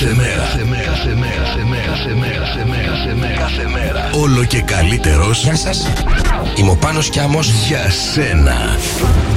Κάθε μέρα. Όλο και καλύτερος. Γεια σας. Είμαι ο Πάνος Κιάμος. Για σένα.